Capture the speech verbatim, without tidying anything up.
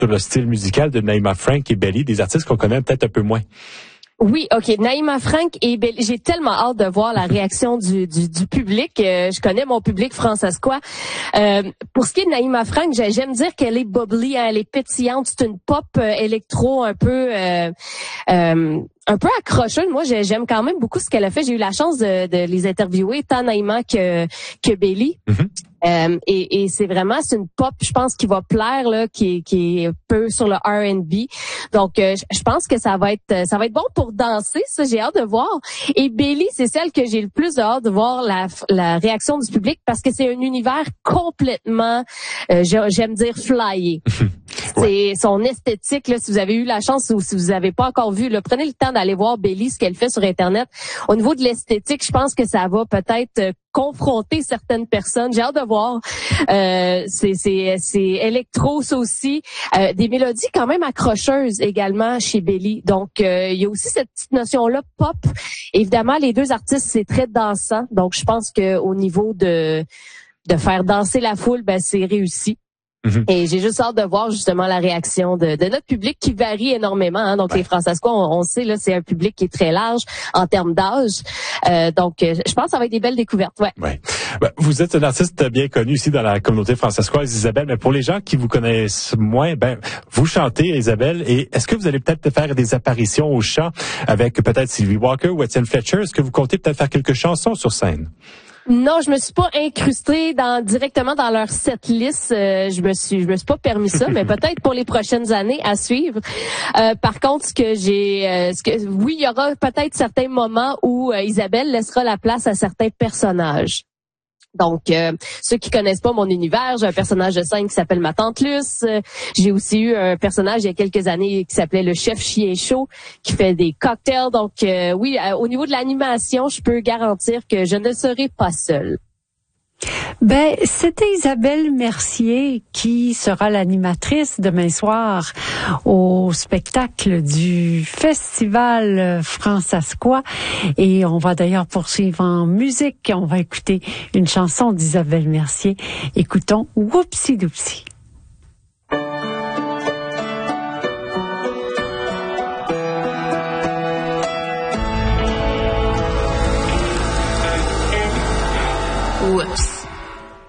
sur le style musical de Naïma Frank et Belly, des artistes qu'on connaît peut-être un peu moins. Oui, OK. Naïma Frank et Belly. J'ai tellement hâte de voir la réaction du, du, du public. Euh, je connais mon public francescois. Euh, pour ce qui est de Naïma Frank, j'aime dire qu'elle est bubbly, elle est pétillante. C'est une pop euh, électro un peu... Euh, euh, un peu accrocheuse. Moi, j'aime quand même beaucoup ce qu'elle a fait. J'ai eu la chance de, de les interviewer, tant Naïma que, que Belly. Mm-hmm. Euh, et, et c'est vraiment, c'est une pop, je pense, qui va plaire, là, qui, qui est un peu sur le R and B. Donc, euh, je pense que ça va être, ça va être bon pour danser. Ça, j'ai hâte de voir. Et Belly, c'est celle que j'ai le plus hâte de voir la, la réaction du public parce que c'est un univers complètement, euh, j'aime dire flyé. C'est ouais. Son esthétique, là, si vous avez eu la chance ou si vous n'avez pas encore vu, là, prenez le temps d'aller voir Belly, ce qu'elle fait sur Internet. Au niveau de l'esthétique, je pense que ça va peut-être euh, confronter certaines personnes. J'ai hâte de voir. Euh, c'est, c'est, c'est électro, ça aussi. Euh, des mélodies quand même accrocheuses également chez Belly. Donc, euh, il y a aussi cette petite notion-là pop. Évidemment, les deux artistes, c'est très dansant. Donc, je pense que au niveau de de faire danser la foule, ben c'est réussi. Mm-hmm. Et j'ai juste hâte de voir justement la réaction de, de notre public qui varie énormément. Hein. Donc ouais. Les Francescois, on, on sait là, c'est un public qui est très large en termes d'âge. Euh, donc, euh, je pense que ça va être des belles découvertes. Ouais. ouais. Ben, vous êtes une artiste bien connue ici dans la communauté francescoise, Isabelle. Mais pour les gens qui vous connaissent moins, ben vous chantez, Isabelle. Et est-ce que vous allez peut-être faire des apparitions au chant avec peut-être Sylvie Walker ou Étienne Fletcher? Est-ce que vous comptez peut-être faire quelques chansons sur scène? Non, je me suis pas incrustée dans directement dans leur setlist. Euh, je me suis, je me suis pas permis ça, mais peut-être pour les prochaines années à suivre. Euh, par contre, ce que j'ai, euh, ce que, oui, il y aura peut-être certains moments où euh, Isabelle laissera la place à certains personnages. Donc, euh, ceux qui connaissent pas mon univers, j'ai un personnage de scène qui s'appelle ma tante Luce. Euh, j'ai aussi eu un personnage il y a quelques années qui s'appelait le chef chien chaud, qui fait des cocktails. Donc, euh, oui, euh, au niveau de l'animation, je peux garantir que je ne serai pas seule. Ben, c'était Isabelle Mercier qui sera l'animatrice demain soir au spectacle du Festival Francescois. Et on va d'ailleurs poursuivre en musique. On va écouter une chanson d'Isabelle Mercier. Écoutons Whoopsie Doopsie.